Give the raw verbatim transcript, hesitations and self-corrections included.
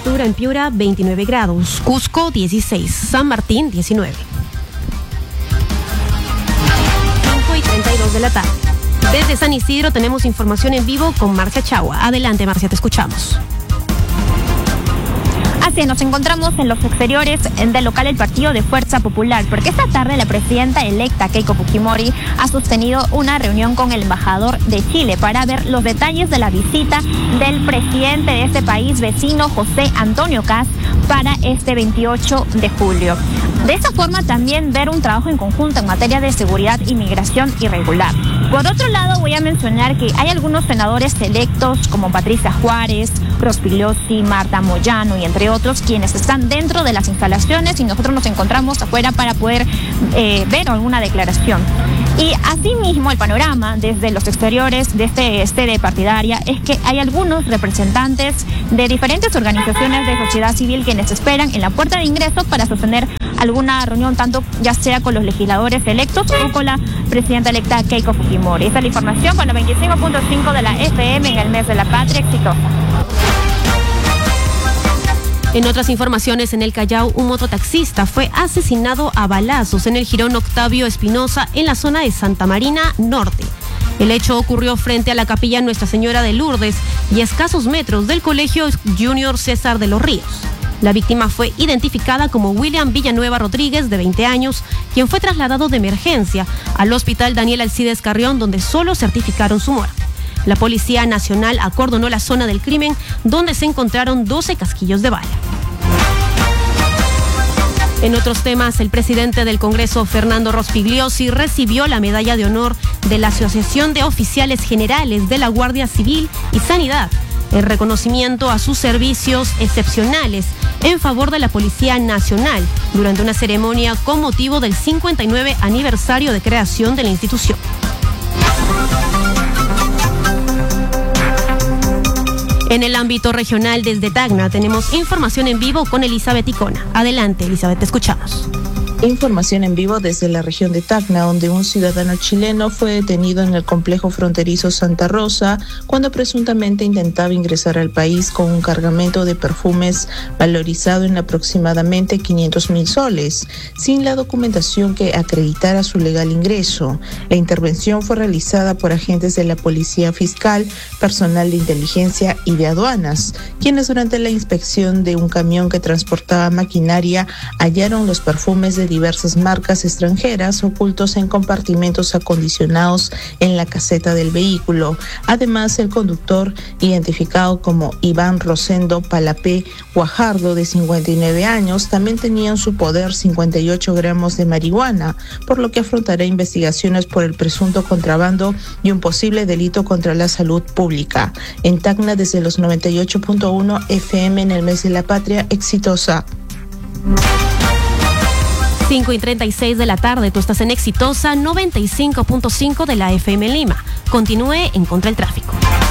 temperatura en Piura veintinueve grados, Cusco dieciséis, San Martín diecinueve. cinco y treinta y dos de la tarde. Desde San Isidro tenemos información en vivo con Marcia Chagua. Adelante, Marcia, te escuchamos. Así nos encontramos en los exteriores del local del Partido de Fuerza Popular, porque esta tarde la presidenta electa Keiko Fujimori ha sostenido una reunión con el embajador de Chile para ver los detalles de la visita del presidente de este país vecino, José Antonio Kast, para este veintiocho de julio. De esta forma también ver un trabajo en conjunto en materia de seguridad y migración irregular. Por otro lado, voy a mencionar que hay algunos senadores electos como Patricia Juárez, Rospigliosi, Marta Moyano y entre otros quienes están dentro de las instalaciones y nosotros nos encontramos afuera para poder eh, ver alguna declaración. Y asimismo el panorama desde los exteriores de este sede partidaria es que hay algunos representantes de diferentes organizaciones de sociedad civil quienes esperan en la puerta de ingreso para sostener alguna reunión, tanto ya sea con los legisladores electos o con la presidenta electa Keiko Fujimori. Esta es la información con la veinticinco punto cinco de la F M en el mes de la patria exitosa. En otras informaciones, en el Callao, un mototaxista fue asesinado a balazos en el jirón Octavio Espinosa en la zona de Santa Marina Norte. El hecho ocurrió frente a la capilla Nuestra Señora de Lourdes y a escasos metros del Colegio Junior César de los Ríos. La víctima fue identificada como William Villanueva Rodríguez, de veinte años, quien fue trasladado de emergencia al Hospital Daniel Alcides Carrión, donde solo certificaron su muerte. La Policía Nacional acordonó la zona del crimen, donde se encontraron doce casquillos de bala. En otros temas, el presidente del Congreso, Fernando Rospigliosi, recibió la medalla de honor de la Asociación de Oficiales Generales de la Guardia Civil y Sanidad, en reconocimiento a sus servicios excepcionales en favor de la Policía Nacional durante una ceremonia con motivo del cincuenta y nueve aniversario de creación de la institución. En el ámbito regional, desde Tacna, tenemos información en vivo con Elizabeth Icona. Adelante, Elizabeth, te escuchamos. Información en vivo desde la región de Tacna, donde un ciudadano chileno fue detenido en el complejo fronterizo Santa Rosa cuando presuntamente intentaba ingresar al país con un cargamento de perfumes valorizado en aproximadamente quinientos mil soles, sin la documentación que acreditara su legal ingreso. La intervención fue realizada por agentes de la Policía Fiscal, personal de inteligencia y de aduanas, quienes durante la inspección de un camión que transportaba maquinaria hallaron los perfumes de diversas marcas extranjeras ocultos en compartimentos acondicionados en la caseta del vehículo. Además, el conductor, identificado como Iván Rosendo Palapé Guajardo, de cincuenta y nueve años, también tenía en su poder cincuenta y ocho gramos de marihuana, por lo que afrontará investigaciones por el presunto contrabando y un posible delito contra la salud pública. En Tacna, desde los noventa y ocho punto uno F M en el mes de la patria exitosa. cinco y treinta y seis de la tarde, tú estás en Exitosa noventa y cinco punto cinco de la F M en Lima. Continúe en Contra el Tráfico.